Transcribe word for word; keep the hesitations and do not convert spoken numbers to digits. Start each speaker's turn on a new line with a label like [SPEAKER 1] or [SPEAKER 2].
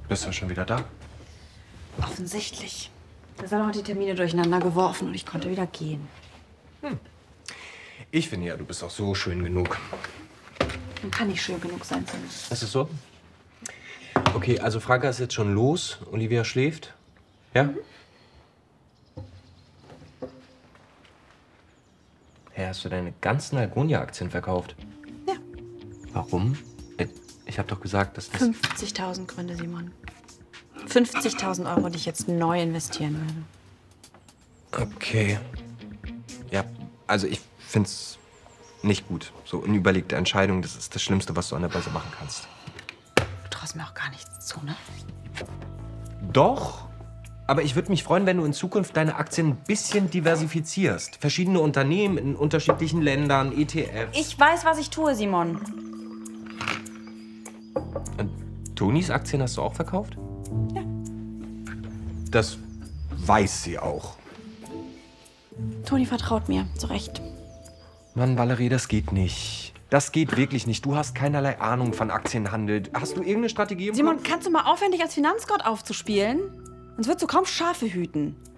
[SPEAKER 1] Bist du schon wieder da?
[SPEAKER 2] Offensichtlich. Der Salon hat die Termine durcheinander geworfen und ich konnte wieder gehen.
[SPEAKER 1] Hm. Ich finde ja, du bist auch so schön genug.
[SPEAKER 2] Man kann nicht schön genug sein, Simon.
[SPEAKER 1] Ist es so? Okay, also Franka ist jetzt schon los. Olivia schläft. Ja? Mhm. Hä, hast du deine ganzen Algonia-Aktien verkauft?
[SPEAKER 2] Ja.
[SPEAKER 1] Warum? Ich habe doch gesagt, dass das...
[SPEAKER 2] fünfzigtausend Gründe, Simon. fünfzigtausend Euro, die ich jetzt neu investieren werde.
[SPEAKER 1] Okay. Ja, also ich find's nicht gut. So unüberlegte Entscheidungen, das ist das Schlimmste, was du an der Börse machen kannst.
[SPEAKER 2] Du traust mir auch gar nichts zu, ne?
[SPEAKER 1] Doch. Aber ich würde mich freuen, wenn du in Zukunft deine Aktien ein bisschen diversifizierst. Verschiedene Unternehmen in unterschiedlichen Ländern, E T Fs.
[SPEAKER 2] Ich weiß, was ich tue, Simon.
[SPEAKER 1] Und Tonis Aktien hast du auch verkauft?
[SPEAKER 2] Ja.
[SPEAKER 1] Das weiß sie auch.
[SPEAKER 2] Toni vertraut mir, zu Recht.
[SPEAKER 1] Mann, Valerie, das geht nicht. Das geht wirklich nicht. Du hast keinerlei Ahnung von Aktienhandel. Hast du irgendeine Strategie im
[SPEAKER 2] Simon,
[SPEAKER 1] Kopf?
[SPEAKER 2] kannst du mal aufhören, dich als Finanzgott aufzuspielen? Sonst würdest du kaum Schafe hüten.